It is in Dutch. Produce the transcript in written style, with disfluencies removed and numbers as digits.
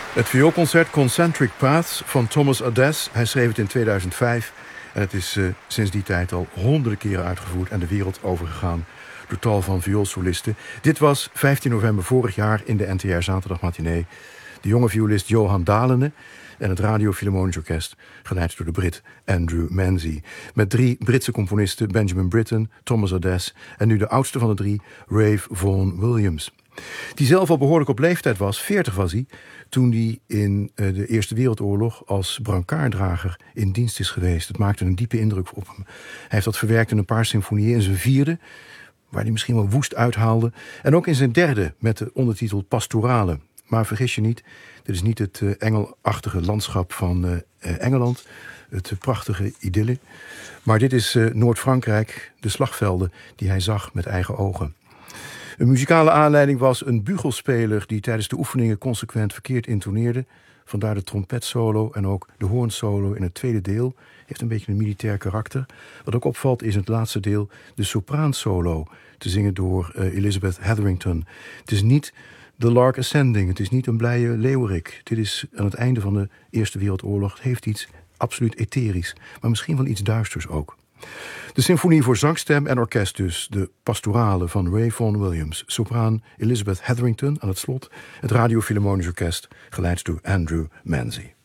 Het vioolconcert Concentric Paths van Thomas Adès. Hij schreef het in 2005 en het is sinds die tijd al honderden keren uitgevoerd en de wereld overgegaan door tal van vioolsolisten. Dit was 15 november vorig jaar in de NTR Zaterdagmatinee. De jonge violist Johan Dalene en het Radio Philharmonisch Orkest, geleid door de Brit Andrew Manzi. Met 3 Britse componisten, Benjamin Britten, Thomas Adès en nu de oudste van de 3, Ralph Vaughan Williams. Die zelf al behoorlijk op leeftijd was, 40 was hij, toen hij in de Eerste Wereldoorlog als brancardrager in dienst is geweest. Het maakte een diepe indruk op hem. Hij heeft dat verwerkt in een paar symfonieën, in zijn 4e, waar hij misschien wel woest uithaalde, en ook in zijn 3e met de ondertitel Pastorale. Maar vergis je niet, dit is niet het engelachtige landschap van Engeland, het prachtige idylle, maar dit is Noord-Frankrijk, de slagvelden die hij zag met eigen ogen. Een muzikale aanleiding was een bugelspeler die tijdens de oefeningen consequent verkeerd intoneerde. Vandaar de trompetsolo en ook de hoornsolo in het 2e deel. Heeft een beetje een militair karakter. Wat ook opvalt is in het laatste deel de sopraansolo, te zingen door Elizabeth Hetherington. Het is niet The Lark Ascending, het is niet een blije leeuwerik. Dit is aan het einde van de Eerste Wereldoorlog. Het heeft iets absoluut etherisch, maar misschien wel iets duisters ook. De symfonie voor zangstem en orkest dus, de Pastorale van Ralph Vaughan Williams, sopraan Elizabeth Hetherington aan het slot, het Radio Philharmonisch Orkest, geleid door Andrew Manzi.